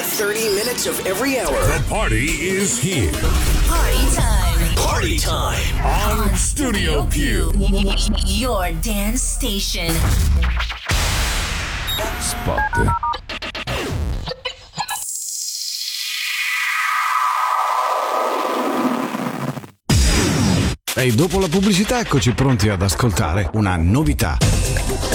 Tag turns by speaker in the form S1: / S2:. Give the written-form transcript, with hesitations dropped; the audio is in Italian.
S1: 30 minutes of every hour.
S2: The party is here.
S3: Party time.
S1: Party time
S2: On Studio Q.
S3: Your dance station.
S2: Spot.
S4: E dopo la pubblicità eccoci pronti ad ascoltare una novità.